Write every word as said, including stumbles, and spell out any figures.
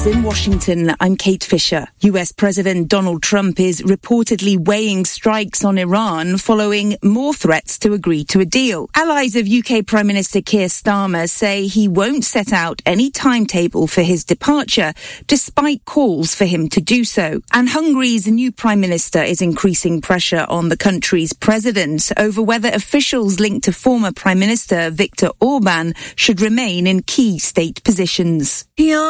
News in Washington, I'm Kate Fisher. U S President Donald Trump is reportedly weighing strikes on Iran following more threats to agree to a deal. Allies of U K Prime Minister Keir Starmer say he won't set out any timetable for his departure, despite calls for him to do so. And Hungary's new Prime Minister is increasing pressure on the country's president over whether officials linked to former Prime Minister Viktor Orban should remain in key state positions.